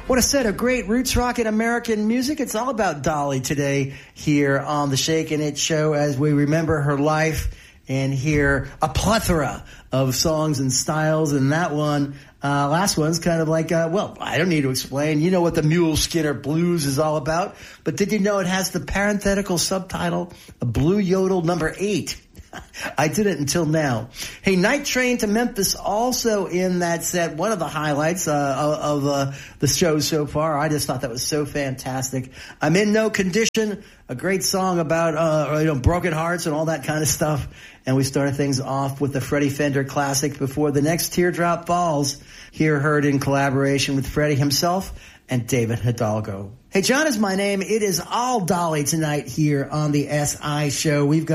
What a set of great roots rock and American music. It's all about Dolly today here on the Shakin' It Show as we remember her life and hear a plethora of songs and styles. And that one, last one's kind of like, well, I don't need to explain. You know what the Mule Skinner Blues is all about. But did you know it has the parenthetical subtitle, Blue Yodel number 8? I didn't until now. Hey, Night Train to Memphis also in that set. One of the highlights of the show so far. I just thought that was so fantastic. I'm in No Condition, a great song about broken hearts and all that kind of stuff. And we started things off with the Freddie Fender classic before the next Teardrop Falls. Here heard in collaboration with Freddie himself and David Hidalgo. Hey, John is my name. It is all Dolly tonight here on the SI Show. We've got